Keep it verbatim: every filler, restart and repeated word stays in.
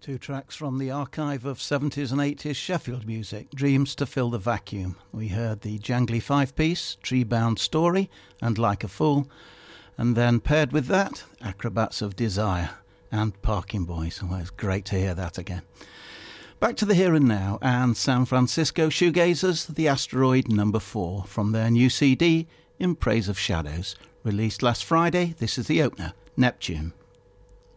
Two tracks from the archive of seventies and eighties Sheffield music, Dreams to Fill the Vacuum. We heard the jangly five-piece, Tree-Bound Story and Like a Fool, and then paired with that, Acrobats of Desire and Parking Boys. Well, it's great to hear that again. Back to the here and now, and San Francisco Shoegazers, The Asteroid Number four, from their new C D, In Praise of Shadows. Released last Friday, this is the opener, Neptune.